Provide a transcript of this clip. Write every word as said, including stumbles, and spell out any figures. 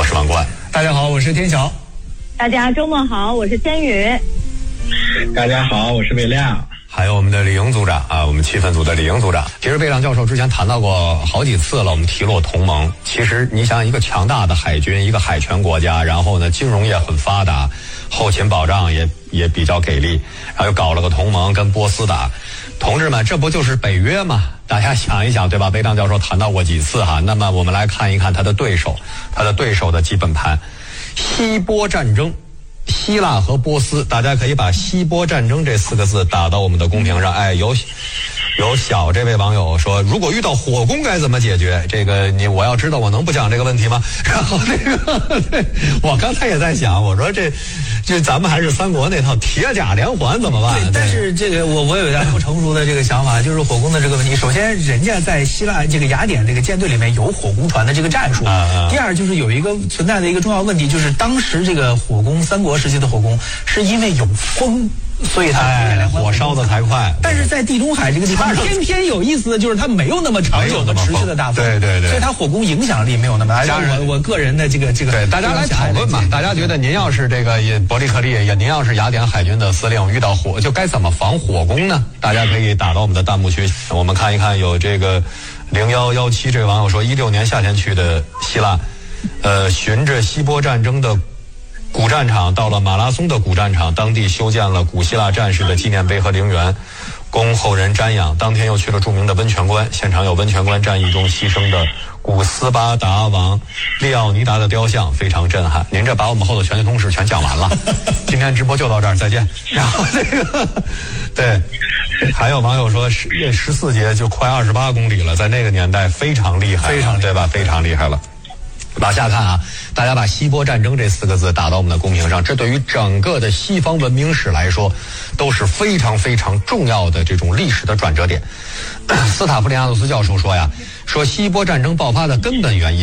是王冠。 大家好，我是天晓。 大家周末好，我是千羽。 大家好，我是魏亮。 还有我们的李营组长啊，我们气氛组的李营组长。其实魏亮教授之前谈到过好几次了，我们提落同盟。其实你想，一个强大的海军，一个海权国家，然后呢，金融业很发达，后勤保障也也比较给力，然后又搞了个同盟跟波斯打。同志们，这不就是北约吗？大家想一想，对吧？魏亮教授谈到过几次哈。那么我们来看一看他的对手，他的对手的基本盘，希波战争。希腊和波斯，大家可以把希波战争这四个字打到我们的公屏上。哎，有有小这位网友说，如果遇到火攻该怎么解决？这个你我要知道，我能不讲这个问题吗？然后这个对我刚才也在想，我说这这咱们还是三国那套铁甲连环怎么办？ 对，但是这个我我有一点不成熟的这个想法，就是火攻的这个问题。首先，人家在希腊这个雅典这个舰队里面有火攻船的这个战术。 啊啊第二，就是有一个存在的一个重要问题，就是当时这个火攻三国时期的火攻是因为有风，所以它哎火烧的才快。 但是在地中海这个地方，偏偏有意思的就是它没有那么长久的持续的大风， 对对对， 所以它火攻影响力没有那么大。加上我我个人的这个这个， 对大家来讨论嘛，大家觉得您要是这个伯利克利，也您要是雅典海军的司令，遇到火就该怎么防火攻呢？大家可以打到我们的弹幕区，我们看一看。有这个零幺幺七这位网友说，一六年夏天去的希腊，呃，循着希波战争的古战场到了马拉松的古战场，当地修建了古希腊战士的纪念碑和陵园，供后人瞻仰。当天又去了著名的温泉关，现场有温泉关战役中牺牲的古斯巴达王利奥尼达的雕像，非常震撼。您这把我们后头全球通史全讲完了，今天直播就到这儿，再见。然后这个对，还有网友说十十四节就快二十八公里了，在那个年代非常厉害， 非常厉害对吧？非常厉害了。往下看啊，大家把希波战争这四个字打到我们的公屏上，这对于整个的西方文明史来说都是非常非常重要的这种历史的转折点。斯塔夫利亚诺斯教授说呀，说希波战争爆发的根本原因